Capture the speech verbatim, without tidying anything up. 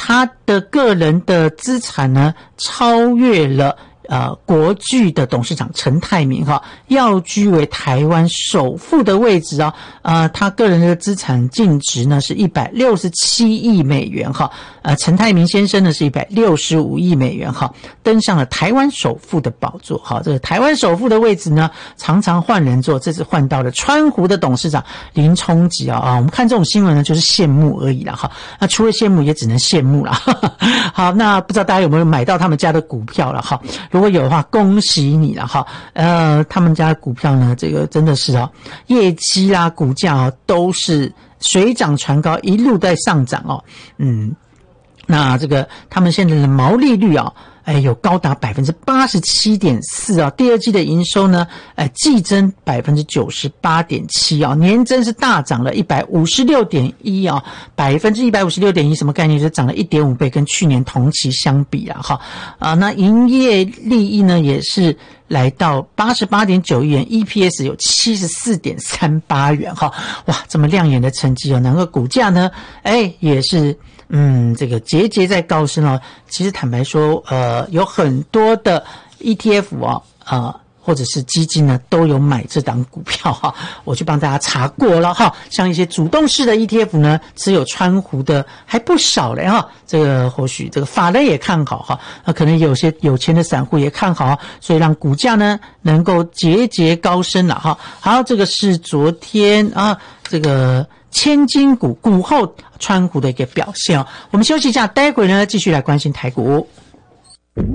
他的个人的资产呢超越了呃，国巨的董事长陈泰明哈，要居为台湾首富的位置啊。呃，他个人的资产净值呢是一百六十七亿美元哈。呃，陈泰明先生呢是一百六十五亿美元哈，登上了台湾首富的宝座哈。这个台湾首富的位置呢，常常换人做，这次换到了川湖的董事长林冲吉啊啊。我们看这种新闻呢，就是羡慕而已啦哈。那除了羡慕，也只能羡慕啦。好，那不知道大家有没有买到他们家的股票了哈？如果有的话，恭喜你了哈！呃，他们家的股票呢，这个真的是哦，业绩啦、股价哦，都是水涨船高，一路在上涨哦。嗯，那这个他们现在的毛利率啊、哦。哎，有高达 百分之八十七点四 啊！第二季的营收呢，哎，季增 百分之九十八点七 啊，年增是大涨了 一百五十六点一 啊， 百分之一百五十六点一 什么概念？就是涨了 一点五倍，跟去年同期相比啊，哈啊，那营业利益呢也是来到 八十八点九亿元 ，E P S 有 七十四点三八元哈，哇，这么亮眼的成绩哦，难怪股价呢，哎，也是。嗯，这个节节在高升哦。其实坦白说，呃，有很多的 E T F 啊，呃，或者是基金呢，都有买这档股票哈。我去帮大家查过了哈，像一些主动式的 E T F 呢，持有川湖的还不少嘞哈。这个或许这个法人也看好哈，那可能有些有钱的散户也看好，所以让股价呢能够节节高升了哈。好，这个是昨天啊，这个。千金股股后川湖的一个表现哦，我们休息一下，待会呢继续来关心台股。